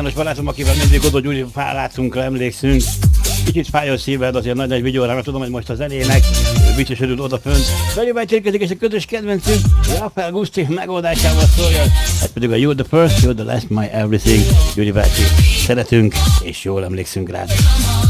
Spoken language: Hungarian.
János barátom, akivel mindig oda Gyuri látszunkra emlékszünk. Kicsit fáj a szíved, azért nagy vigyórára, tudom, hogy most a zenének bicsesödül odafönt. Belőben érkezik, és a közös kedvencünk Rafael Gusti megoldásával szóljon. Ez pedig a You're the First, You're the Last, My Everything. Gyuri bácsi, szeretünk, és jól emlékszünk rád.